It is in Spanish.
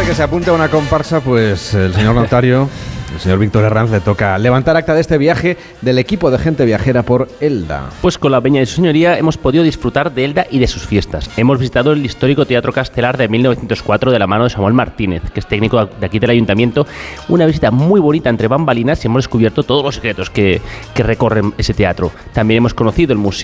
que se apunte a una comparsa, pues el señor notario, el señor Víctor Herranz, le toca levantar acta de este viaje del equipo de gente viajera por Elda. Pues con la peña de su señoría hemos podido disfrutar de Elda y de sus fiestas. Hemos visitado el histórico Teatro Castelar de 1904 de la mano de Samuel Martínez, que es técnico de aquí del ayuntamiento. Una visita muy bonita entre bambalinas y hemos descubierto todos los secretos que recorren ese teatro. También hemos conocido el Museo